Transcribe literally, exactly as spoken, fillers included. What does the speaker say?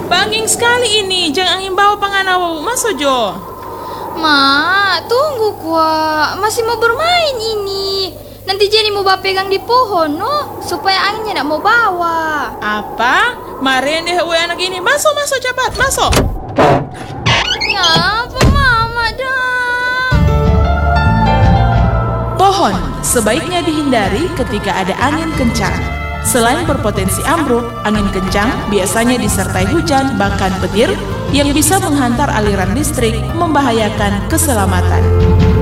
Banging sekali ini, jangan angin bawa panganawu, masuk Jo. Ma, tunggu kuah, masih mau bermain ini. Nanti Jenny mau bawa pegang di pohon, no, supaya anginnya tidak mau bawa. Apa? Maren deh we anak ini, masuk masuk cepat, masuk. Ya, apa mama dah? Pohon sebaiknya dihindari ketika ada angin kencang. Selain berpotensi ambruk, angin kencang biasanya disertai hujan bahkan petir yang bisa menghantar aliran listrik, membahayakan keselamatan.